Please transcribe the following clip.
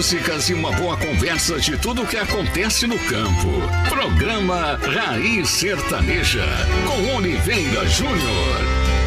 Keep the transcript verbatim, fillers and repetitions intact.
músicas e uma boa conversa de tudo o que acontece no campo. Programa Raiz Sertaneja, com Oliveira Júnior.